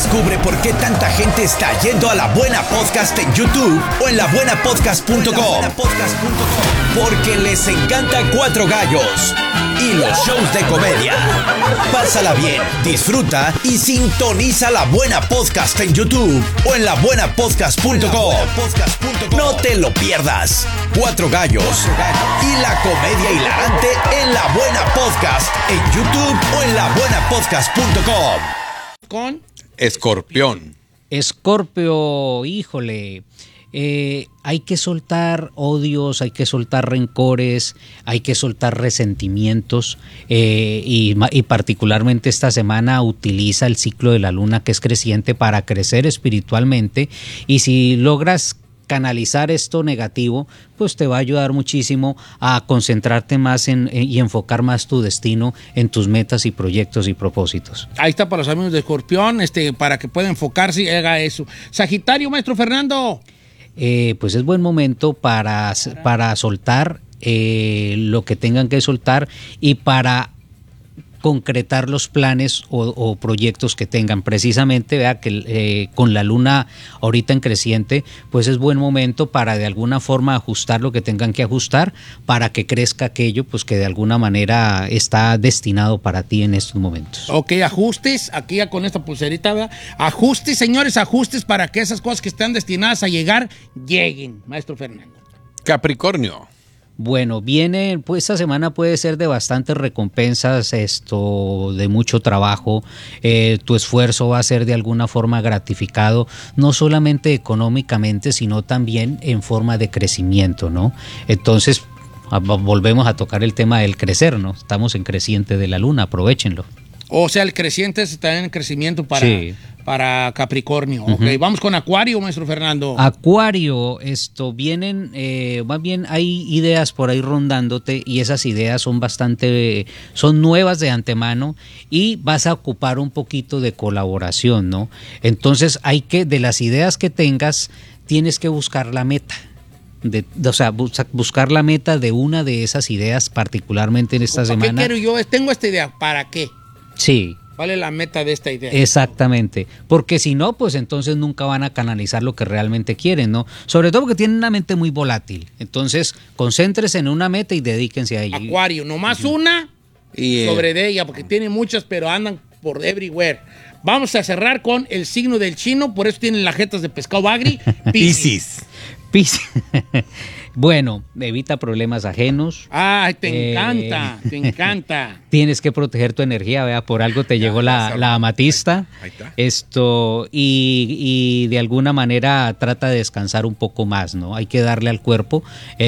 Descubre por qué tanta gente está yendo a La Buena Podcast en YouTube o en labuenapodcast.com. Porque les encanta Cuatro Gallos y los shows de comedia. Pásala bien, disfruta y sintoniza La Buena Podcast en YouTube o en labuenapodcast.com. No te lo pierdas. Cuatro Gallos y la comedia hilarante en La Buena Podcast en YouTube o en labuenapodcast.com. Con Escorpión. Escorpio, híjole. Hay que soltar odios, hay que soltar rencores, hay que soltar resentimientos y particularmente esta semana utiliza el ciclo de la luna que es creciente para crecer espiritualmente, y si logras canalizar esto negativo, pues te va a ayudar muchísimo a concentrarte más y enfocar más tu destino en tus metas y proyectos y propósitos. Ahí está para los amigos de Escorpión, para que pueda enfocarse y haga eso. Sagitario, maestro Fernando. Pues es buen momento para soltar lo que tengan que soltar y para concretar los planes o proyectos que tengan. Precisamente, vea que con la luna ahorita en creciente, pues es buen momento para de alguna forma ajustar lo que tengan que ajustar para que crezca aquello pues que de alguna manera está destinado para ti en estos momentos. Ok, ajustes, aquí ya con esta pulserita, ¿verdad? Ajustes, señores, ajustes para que esas cosas que están destinadas a llegar, lleguen, maestro Fernando. Capricornio. Bueno, viene, pues esta semana puede ser de bastantes recompensas, de mucho trabajo, tu esfuerzo va a ser de alguna forma gratificado, no solamente económicamente, sino también en forma de crecimiento, ¿no? Entonces, volvemos a tocar el tema del crecer, ¿no? Estamos en creciente de la luna, aprovéchenlo. O sea, el creciente es también el crecimiento para Capricornio. Uh-huh. Ok, vamos con Acuario, maestro Fernando. Acuario, vienen, más bien hay ideas por ahí rondándote y esas ideas son nuevas de antemano y vas a ocupar un poquito de colaboración, ¿no? Entonces de las ideas que tengas, tienes que buscar la meta. Buscar la meta de una de esas ideas, particularmente en esta semana. ¿Qué quiero yo? Tengo esta idea, ¿para qué? Sí. ¿Cuál es la meta de esta idea? Exactamente, porque si no, pues entonces nunca van a canalizar lo que realmente quieren, ¿no? Sobre todo porque tienen una mente muy volátil. Entonces, concéntrese en una meta y dedíquense a ella. Acuario, nomás una sobre de ella, porque tiene muchas, pero andan por everywhere. Vamos a cerrar con el signo del chino, por eso tienen las jetas de pescado bagri. Piscis. Bueno, evita problemas ajenos. Ay, te encanta. Tienes que proteger tu energía, vea, por algo te llegó la amatista. Ahí está. Y de alguna manera trata de descansar un poco más, ¿no? Hay que darle al cuerpo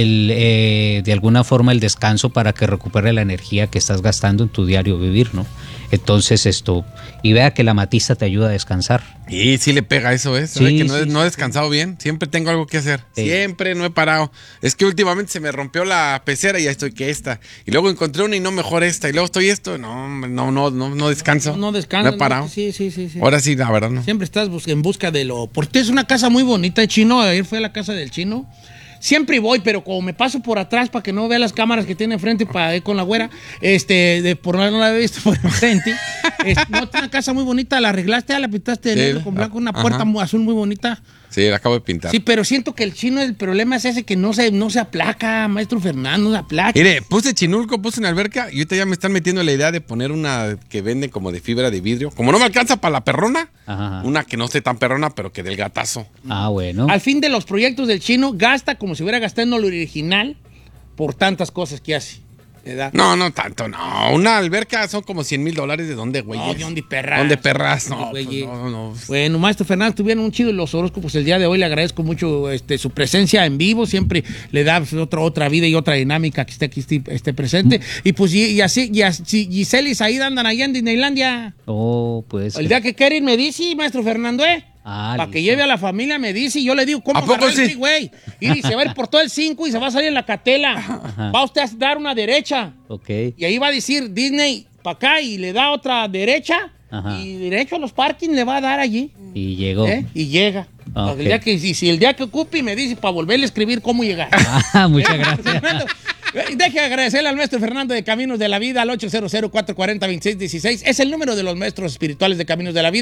de alguna forma el descanso para que recupere la energía que estás gastando en tu diario vivir, ¿no? Entonces y vea que la amatista te ayuda a descansar. Y sí le pega eso, ¿eh? Sí, que no he descansado bien. Siempre tengo algo que hacer. Sí. Siempre no he parado. Es que últimamente se me rompió la pecera y ya estoy que esta. Y luego encontré una y no mejor esta. Y luego estoy esto. No descanso. No descanso. No he parado. Sí. Ahora sí, la verdad no. Siempre estás en busca de lo... Porque es una casa muy bonita de chino. Ayer fui a la casa del chino. Siempre voy, pero como me paso por atrás para que no vea las cámaras que tiene enfrente para ir con la güera, por no la he visto por enfrente. No, es una casa muy bonita, la arreglaste, la pintaste de negro con blanco, una puerta azul muy bonita. Sí, la acabo de pintar. Sí, pero siento que el chino, el problema es ese que no se aplaca, maestro Fernando, no se aplaca. Mire, puse chinulco, puse en alberca y ahorita ya me están metiendo la idea de poner una que venden como de fibra de vidrio. Como no me alcanza para la perrona, una que no esté tan perrona, pero que del gatazo. Ah, bueno. Al fin de los proyectos del chino, gasta como si hubiera gastado en lo original por tantas cosas que hace. ¿Verdad? No tanto, no. Una alberca son como $100,000. ¿De dónde, güey? No, ¿de dónde perras? ¿Dónde perras? No, pues no. Bueno, maestro Fernando, tuvieron un chido los horóscopos el día de hoy. Le agradezco mucho su presencia en vivo. Siempre le da otra vida y otra dinámica que esté presente. Y pues, así Giselle y Said andan allá en Disneylandia. Oh, pues. El día que quieren me dice, maestro Fernando, para que lleve a la familia, me dice, y yo le digo, ¿cómo agarrar el freeway? Y se va a ir por todo el 5 y se va a salir en la Catela. Ajá. Va usted a dar una derecha. Ok. Y ahí va a decir Disney para acá y le da otra derecha. Ajá. Y derecho a los parkings le va a dar allí. Y llegó. Y llega. Okay. Si el día que ocupe me dice para volverle a escribir cómo llegar. Muchas gracias. Deje agradecerle al maestro Fernando de Caminos de la Vida al 800-440-2616. Es el número de los maestros espirituales de Caminos de la Vida.